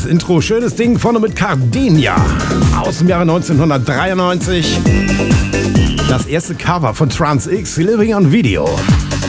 das Intro, schönes Ding, vorne mit Cardenia aus dem Jahre 1993. Das erste Cover von Trans X, Living on Video.